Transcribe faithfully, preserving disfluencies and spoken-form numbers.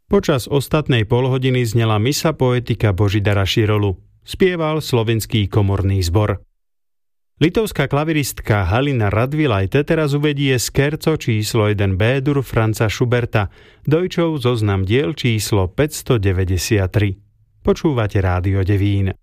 Počas ostatnej polhodiny znela misa poetika Božidara Širolu. Spieval slovenský komorný zbor. Litovská klaviristka Halina Radvilajte teraz uvedie skerco číslo jeden B-dur Franza Schuberta, Deutschov zoznam diel číslo päťstodeväťdesiattri. Počúvate Rádio Devín.